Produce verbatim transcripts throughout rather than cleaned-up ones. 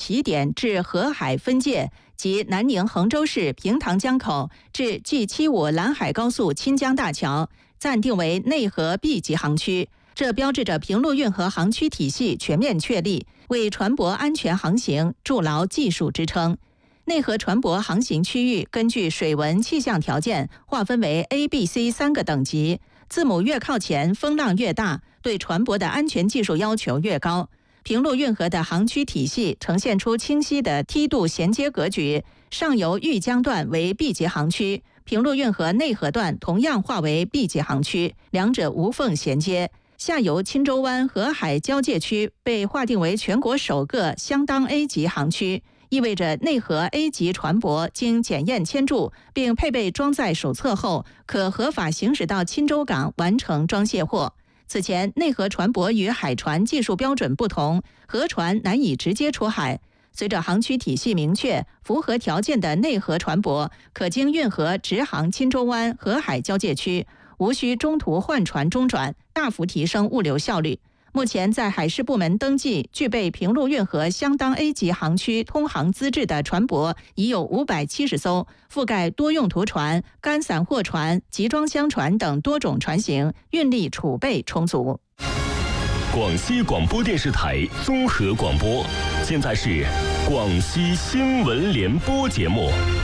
起点至河海分界及南宁衡州市平塘江口至 G 七十五 兰海高速钦江大桥暂定为内河 B 级航区。这标志着平陆运河航区体系全面确立，为船舶安全航行筑牢技术支撑。内河船舶航行区域根据水文气象条件划分为 A、B、C 三个等级，字母越靠前，风浪越大，对船舶的安全技术要求越高。平陆运河的航区体系呈现出清晰的梯度衔接格局，上游豫江段为 B 级航区，平陆运河内河段同样划为 B 级航区，两者无缝衔接。下游钦州湾河海交界区被划定为全国首个相当 A 级航区，意味着内河 A 级船舶经检验签注并配备装载手册后，可合法行驶到钦州港完成装卸货。此前，内河船舶与海船技术标准不同，河船难以直接出海。随着航区体系明确，符合条件的内河船舶可经运河直航钦州湾河海交界区，无需中途换船中转，大幅提升物流效率。目前在海事部门登记具备平陆运河相当 A 级航区通航资质的船舶已有五百七十艘，覆盖多用途船、干散货船、集装箱船等多种船型，运力储备充足。 广西广播电视台综合广播，现在是广西新闻联播节目。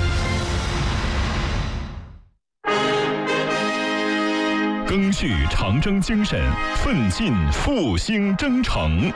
赓续长征精神，奋进复兴征程。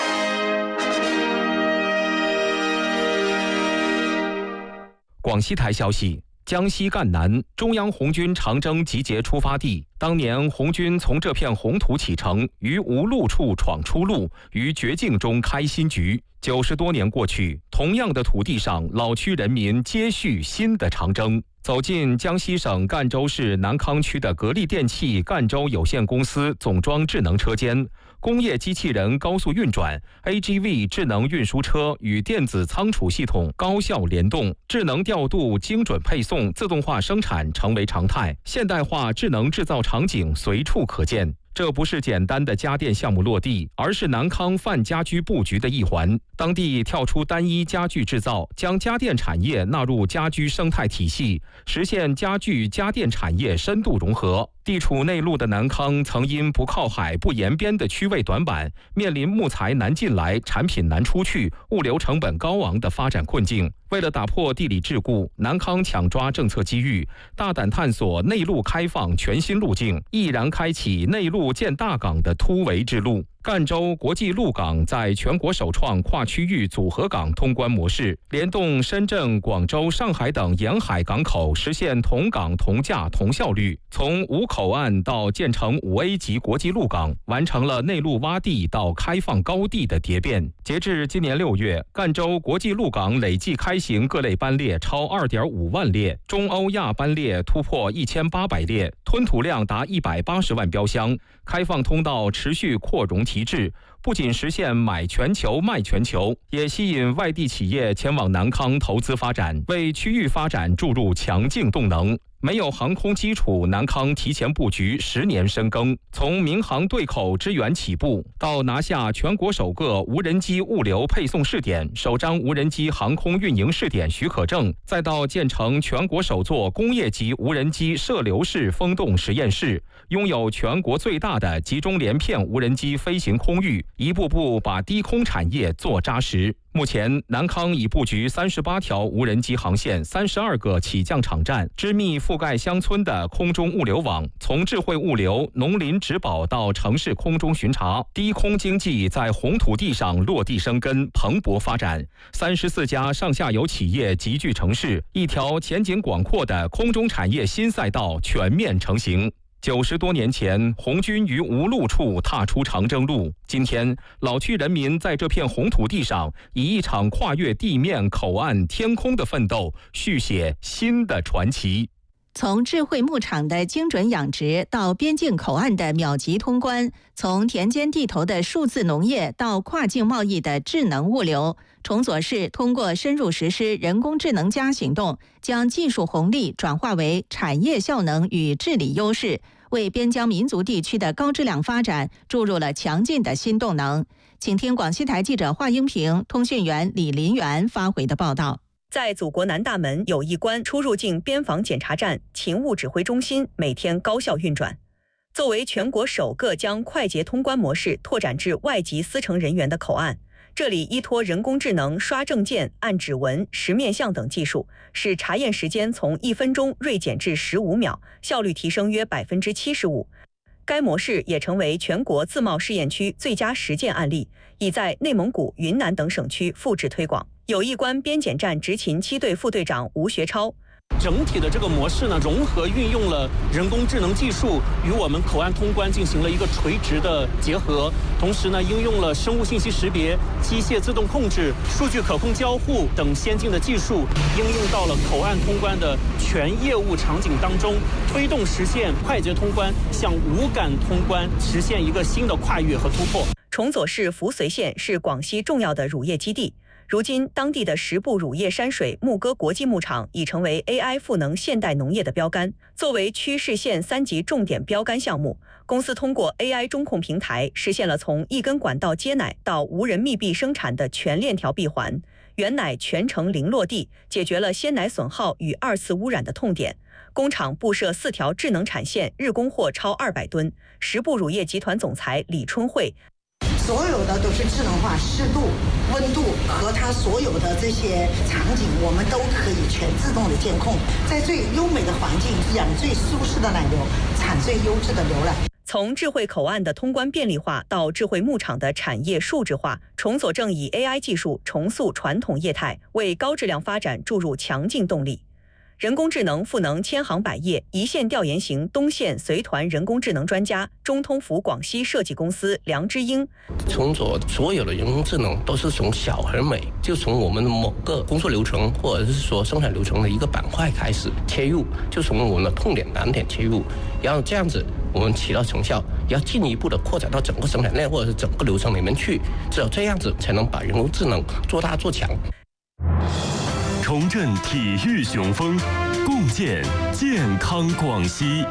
广西台消息，江西赣南中央红军长征集结出发地，当年红军从这片红土启程，于无路处闯出路，于绝境中开新局。九十多年过去，同样的土地上，老区人民接续新的长征。走进江西省赣州市南康区的格力电器赣州有限公司总装智能车间，工业机器人高速运转 A G V 智能运输车与电子仓储系统高效联动，智能调度、精准配送、自动化生产成为常态，现代化智能制造场景随处可见。这不是简单的家电项目落地，而是南康泛家居布局的一环。当地跳出单一家具制造，将家电产业纳入家居生态体系，实现家具家电产业深度融合。地处内陆的南康，曾因不靠海、不沿边的区位短板，面临木材难进来、产品难出去、物流成本高昂的发展困境。为了打破地理桎梏，南康抢抓政策机遇，大胆探索内陆开放全新路径，毅然开启内陆建大港的突围之路。赣州国际陆港在全国首创跨区域组合港通关模式，联动深圳、广州、上海等沿海港口，实现同港同价同效率。从无口岸到建成五 A 级国际陆港，完成了内陆洼地到开放高地的蝶变。截至今年六月，赣州国际陆港累计开行各类班列超 二点五万列，中欧亚班列突破一千八百列，吞吐量达一百八十万标箱。开放通道持续扩容提质，不仅实现买全球卖全球，也吸引外地企业前往南康投资发展，为区域发展注入强劲动能。没有航空基础，南康提前布局十年深耕，从民航对口支援起步，到拿下全国首个无人机物流配送试点、首张无人机航空运营试点许可证，再到建成全国首座工业级无人机射流式风洞实验室，拥有全国最大的集中连片无人机飞行空域，一步步把低空产业做扎实。目前，南康已布局三十八条无人机航线、三十二个起降场站，织密覆盖乡村的空中物流网，从智慧物流、农林植保到城市空中巡查，低空经济在红土地上落地生根、蓬勃发展。三十四家上下游企业集聚城市，一条前景广阔的空中产业新赛道全面成型。九十多年前，红军于无路处踏出长征路。今天，老区人民在这片红土地上，以一场跨越地面、口岸、天空的奋斗，续写新的传奇。 从智慧牧场的精准养殖到边境口岸的秒级通关，从田间地头的数字农业到跨境贸易的智能物流，崇左市通过深入实施人工智能加行动，将技术红利转化为产业效能与治理优势，为边疆民族地区的高质量发展注入了强劲的新动能。 请听广西台记者华英平、通讯员李林元发回的报道。 在祖国南大门有一关出入境边防检查站勤务指挥中心每天高效运转。作为全国首个将快捷通关模式拓展至外籍司乘人员的口岸，这里依托人工智能刷证件、按指纹、识面相等技术，使查验时间从一分钟锐减至十五秒，效率提升约百分之七十五。该模式也成为全国自贸试验区最佳实践案例，已在内蒙古、云南等省区复制推广。友谊关边检站执勤七队副队长吴学超。 整体的这个模式呢，融合运用了人工智能技术，与我们口岸通关进行了一个垂直的结合，同时呢，应用了生物信息识别、机械自动控制、数据可控交互等先进的技术，应用到了口岸通关的全业务场景当中，推动实现快捷通关向无感通关实现一个新的跨越和突破。 崇左市扶绥县是广西重要的乳业基地。如今，当地的十部乳业山水牧歌国际牧场已成为 A I 赋能现代农业的标杆。作为区市县三级重点标杆项目，公司通过 A I 中控平台，实现了从一根管道接奶到无人密闭生产的全链条闭环，原奶全程零落地，解决了鲜奶损耗与二次污染的痛点。工厂布设四条智能产线，日供货超二百吨。十部乳业集团总裁李春慧。 所有的都是智能化，湿度、温度和它所有的这些场景，我们都可以全自动的监控，在最优美的环境养最舒适的奶牛，产最优质的牛奶。 从智慧口岸的通关便利化到智慧牧场的产业数字化，崇左正以 A I 技术重塑传统业态，为高质量发展注入强劲动力。人工智能赋能千行百业，一线调研型东线随团人工智能专家、中通服广西设计公司梁之英。 崇左所有的人工智能都是从小而美，就从我们某个工作流程或者是说生产流程的一个板块开始切入，就从我们的痛点难点切入，然后这样子我们起到成效，要进一步的扩展到整个生产链或者是整个流程里面去，只有这样子才能把人工智能做大做强。 重振体育雄风，共建健康广西。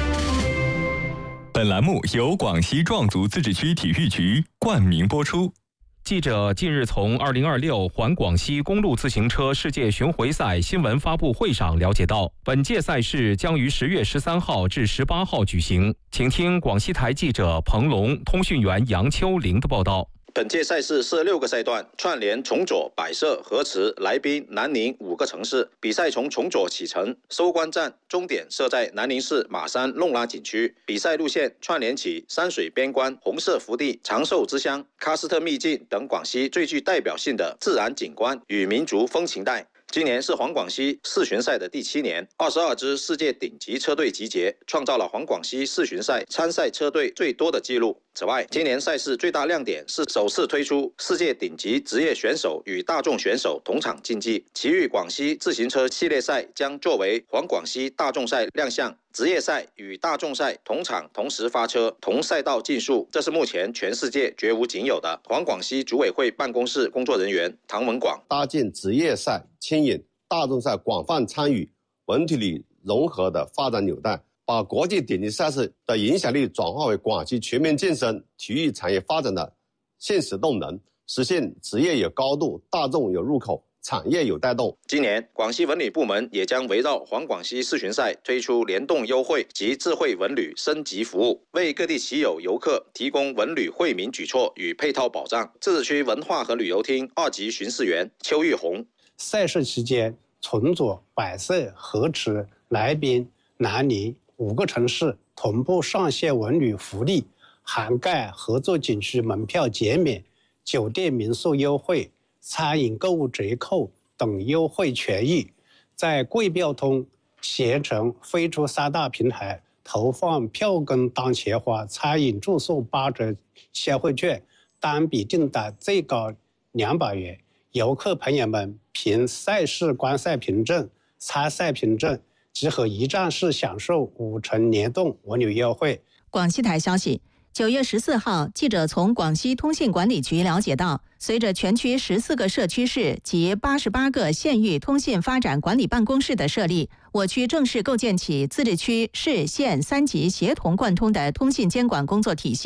本栏目由广西壮族自治区体育局冠名播出。 记者近日从二零二六环广西公路自行车世界巡回赛新闻发布会上了解到，本届赛事将于十月十三号至十八号举行。请听广西台记者彭龙、通讯员杨秋玲的报道。 本届赛事是六个赛段，串联崇左、百色、河池、来宾、南宁五个城市。比赛从崇左启程，收官站终点设在南宁市马山弄拉景区。比赛路线串联起山水边关、红色福地、长寿之乡、喀斯特秘境等广西最具代表性的自然景观与民族风情带。今年是环广西世巡赛的第七年，二十二支世界顶级车队集结，创造了环广西世巡赛参赛车队最多的纪录。此外，今年赛事最大亮点是首次推出世界顶级职业选手与大众选手同场竞技。奇遇广西自行车系列赛将作为环广西大众赛亮相，职业赛与大众赛同场同时发车，同赛道竞速，这是目前全世界绝无仅有的。环广西组委会办公室工作人员唐文广搭建职业赛牵引大众赛广泛参与、文体里融合的发展纽带，把国际顶级赛事的影响力转化为广西全面健身体育产业发展的现实动能，实现职业有高度、大众有入口、产业有带动。 今年，广西文旅部门也将围绕环广西世巡赛推出联动优惠及智慧文旅升级服务，为各地骑友游客提供文旅惠民举措与配套保障。自治区文化和旅游厅二级巡视员邱玉红。 赛事期间，崇左、百色、河池、来宾、南宁五个城市同步上线文旅福利，涵盖合作景区门票减免、酒店民宿优惠、餐饮购物折扣等优惠权益。在贵票通、携程、飞猪三大平台投放票根当钱花餐饮住宿八折优惠券，单笔订单最高两百元。游客朋友们凭赛事观赛凭证、参赛凭证即可一站式享受五成联动文旅优惠。 广西台消息，九月十四号，记者从广西通信管理局了解到，随着全区十四个社区市及八十八个县域通信发展管理办公室的设立，我区正式构建起自治区、市县三级协同贯通的通信监管工作体系。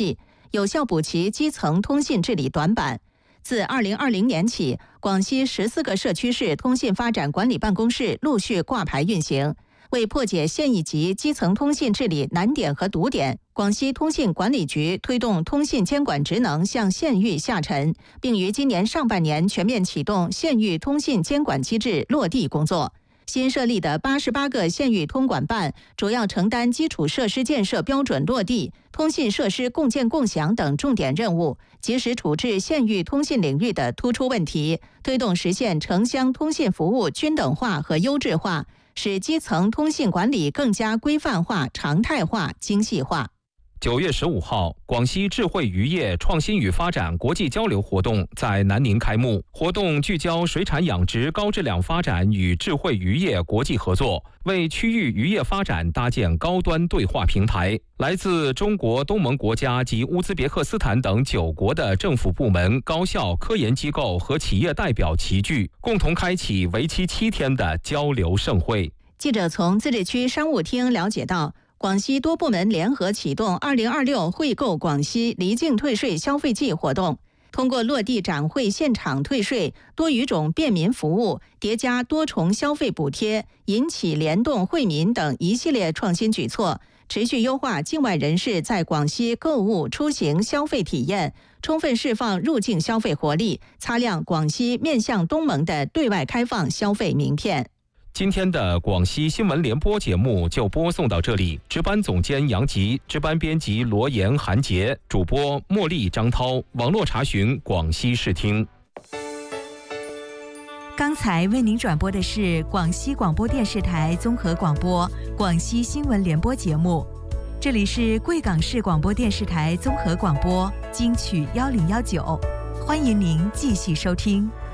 有效补齐基层通信治理短板。自二零二零年起，广西十四个社区市通信发展管理办公室陆续挂牌运行。为破解县一级基层通信治理难点和堵点，广西通信管理局推动通信监管职能向县域下沉，并于今年上半年全面启动县域通信监管机制落地工作。新设立的八十八个县域通管办主要承担基础设施建设标准落地、通信设施共建共享等重点任务，及时处置县域通信领域的突出问题，推动实现城乡通信服务均等化和优质化，使基层通信管理更加规范化、常态化、精细化。 九月十五号，广西智慧渔业创新与发展国际交流活动在南宁开幕。活动聚焦水产养殖高质量发展与智慧渔业国际合作，为区域渔业发展搭建高端对话平台。来自中国、东盟国家及乌兹别克斯坦等九国的政府部门、高校、科研机构和企业代表齐聚，共同开启为期七天的交流盛会。 记者从自治区商务厅了解到，广西多部门联合启动二零二六惠购广西离境退税消费季活动，通过落地展会现场退税、多语种便民服务、叠加多重消费补贴、引起联动惠民等一系列创新举措，持续优化境外人士在广西购物、出行消费体验，充分释放入境消费活力，擦亮广西面向东盟的对外开放消费名片。 今天的广西新闻联播节目就播送到这里，值班总监杨吉，值班编辑罗岩、韩杰，主播茉莉、张涛，网络查询广西视听。 刚才为您转播的是广西广播电视台综合广播广西新闻联播节目，这里是贵港市广播电视台综合广播金曲幺零幺九，欢迎您继续收听。